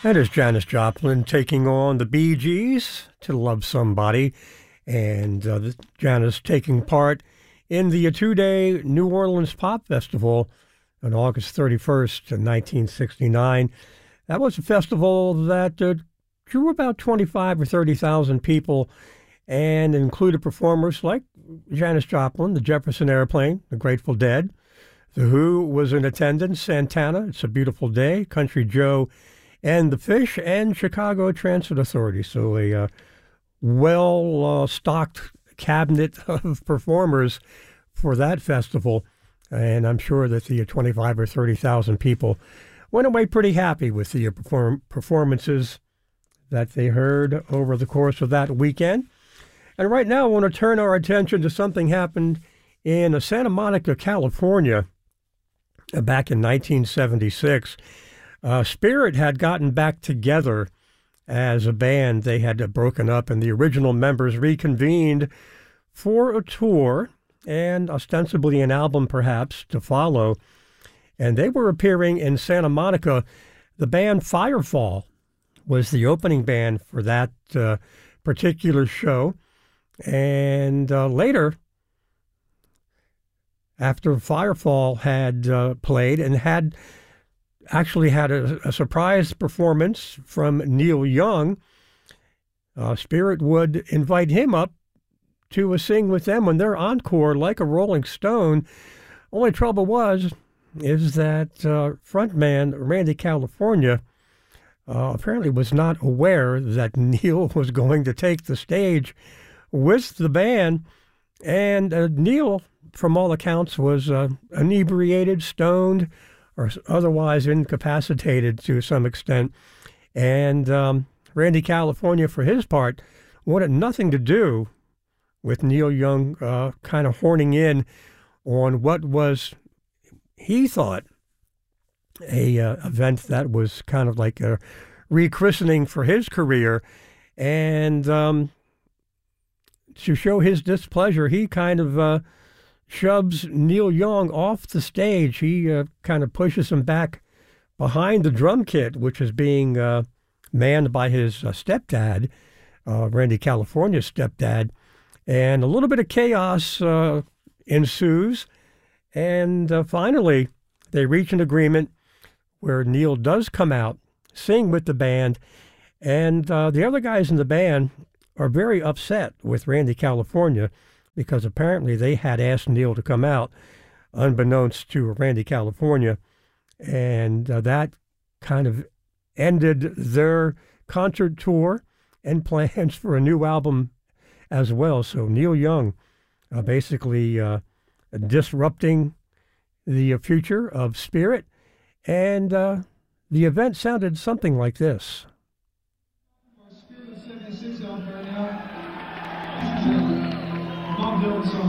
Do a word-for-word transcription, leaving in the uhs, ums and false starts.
That is Janis Joplin taking on the Bee Gees to Love Somebody. And uh, Janis taking part in the two-day New Orleans Pop Festival on August thirty-first, nineteen sixty-nine. That was a festival that uh, drew about twenty-five or thirty thousand people and included performers like Janis Joplin, the Jefferson Airplane, the Grateful Dead. The Who was in attendance, Santana, It's a Beautiful Day, Country Joe, and the Fish, and Chicago Transit Authority. So a uh, well-stocked uh, cabinet of performers for that festival. And I'm sure that the twenty-five or thirty thousand people went away pretty happy with the perform- performances that they heard over the course of that weekend. And right now I want to turn our attention to something happened in Santa Monica, California, back in nineteen seventy-six. Uh, Spirit had gotten back together as a band. They had broken up, and the original members reconvened for a tour and ostensibly an album perhaps to follow. And they were appearing in Santa Monica. The band Firefall was the opening band for that uh, particular show. And uh, later, after Firefall had uh, played and had actually had a, a surprise performance from Neil Young, uh, Spirit would invite him up to uh, sing with them on their encore like a Rolling Stone. Only trouble was is that uh, frontman Randy California uh, apparently was not aware that Neil was going to take the stage with the band, and uh, Neil, from all accounts, was uh, inebriated, stoned, or otherwise incapacitated to some extent. And um, Randy California, for his part, wanted nothing to do with Neil Young uh, kind of horning in on what was, he thought, a uh, event that was kind of like a rechristening for his career. And um, to show his displeasure, he kind of uh, shoves Neil Young off the stage. He uh, kind of pushes him back behind the drum kit, which is being uh, manned by his uh, stepdad, uh, Randy California's stepdad. And a little bit of chaos uh, ensues. And uh, finally, they reach an agreement where Neil does come out, sing with the band. And uh, the other guys in the band are very upset with Randy California, because apparently they had asked Neil to come out, unbeknownst to Randy California. And uh, that kind of ended their concert tour and plans for a new album as well. So Neil Young uh, basically uh, disrupting the future of Spirit. And uh, the event sounded something like this. Spirit of seventy-six out right now. Not doing so